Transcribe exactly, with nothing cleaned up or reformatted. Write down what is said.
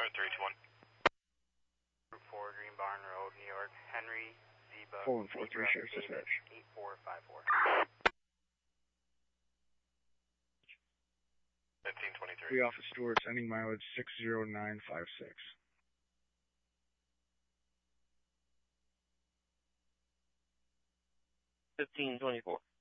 Start three two one. Group four, Green Barn Road, New York. Henry Zeba. four one four three, Sheriff's Dispatch. eight four five four. fifteen twenty-three. Three Officer Stewart, sending mileage six zero nine five six. fifteen twenty-four.